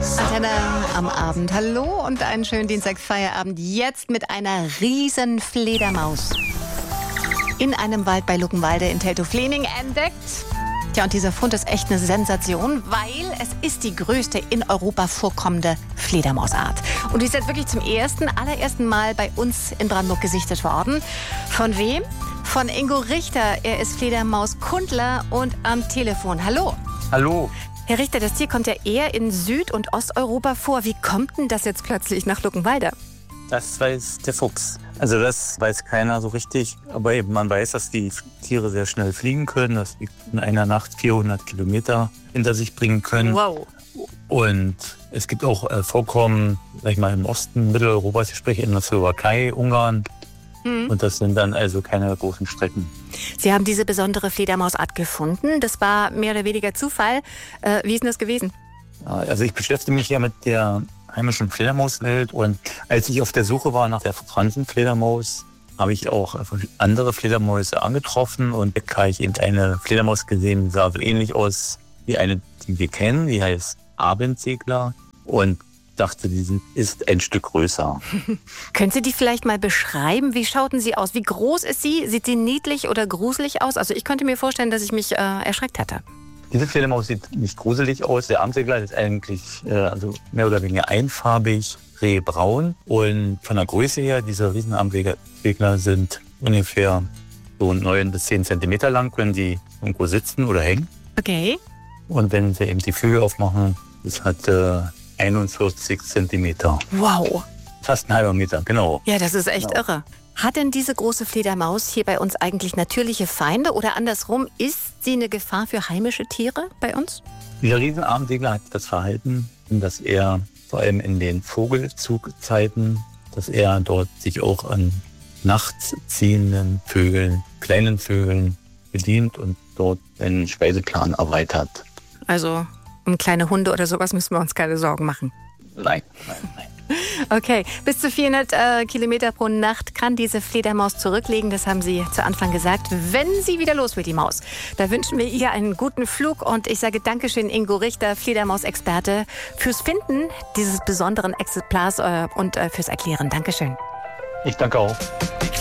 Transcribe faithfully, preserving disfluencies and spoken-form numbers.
Antenne am Abend. Hallo und einen schönen Dienstagsfeierabend. Jetzt mit einer riesen Fledermaus in einem Wald bei Luckenwalde in Teltow-Fläming entdeckt. Tja, und dieser Fund ist echt eine Sensation, weil es ist die größte in Europa vorkommende Fledermausart. Und die ist jetzt wirklich zum ersten, allerersten Mal bei uns in Brandenburg gesichtet worden. Von wem? Von Ingo Richter. Er ist Fledermauskundler und am Telefon. Hallo. Hallo. Herr Richter, das Tier kommt ja eher in Süd- und Osteuropa vor. Wie kommt denn das jetzt plötzlich nach Luckenwalde? Das weiß der Fuchs. Also das weiß keiner so richtig. Aber eben man weiß, dass die Tiere sehr schnell fliegen können, dass sie in einer Nacht vierhundert Kilometer hinter sich bringen können. Wow. Und es gibt auch äh, Vorkommen, sag ich mal, im Osten Mitteleuropas, ich spreche in der Slowakei, Ungarn. Mhm. Und das sind dann also keine großen Strecken. Sie haben diese besondere Fledermausart gefunden. Das war mehr oder weniger Zufall. Äh, wie ist denn das gewesen? Also ich beschäftige mich ja mit der heimischen Fledermauswelt. Und als ich auf der Suche war nach der Fransenfledermaus, habe ich auch andere Fledermäuse angetroffen. Und da habe ich eben eine Fledermaus gesehen, die sah so ähnlich aus wie eine, die wir kennen. Die heißt Abendsegler. Und dachte, die ist ein Stück größer. Können Sie die vielleicht mal beschreiben? Wie schauten sie aus? Wie groß ist sie? Sieht sie niedlich oder gruselig aus? Also ich könnte mir vorstellen, dass ich mich äh, erschreckt hätte. Diese Fledermaus sieht nicht gruselig aus. Der Abendsegler ist eigentlich äh, also mehr oder weniger einfarbig, rehbraun. Und von der Größe her, diese Riesenabendegler sind ungefähr so neun bis zehn Zentimeter lang, können die irgendwo sitzen oder hängen. Okay. Und wenn sie eben die Flügel aufmachen, das hat äh, einundvierzig Zentimeter. Wow. Fast ein halber Meter, genau. Ja, das ist echt genau. irre. Hat denn diese große Fledermaus hier bei uns eigentlich natürliche Feinde? Oder andersrum, ist sie eine Gefahr für heimische Tiere bei uns? Dieser Riesenabendegler hat das Verhalten, dass er vor allem in den Vogelzugzeiten, dass er dort sich auch an nachts ziehenden Vögeln, kleinen Vögeln bedient und dort einen Speiseplan erweitert. Also um kleine Hunde oder sowas müssen wir uns keine Sorgen machen. Nein, nein, nein. Okay, bis zu vierhundert äh, Kilometer pro Nacht kann diese Fledermaus zurücklegen. Das haben Sie zu Anfang gesagt. Wenn sie wieder los will, die Maus, da wünschen wir ihr einen guten Flug. Und ich sage Dankeschön, Ingo Richter, Fledermausexperte, fürs Finden dieses besonderen Exemplars äh, und äh, fürs Erklären. Dankeschön. Ich danke auch.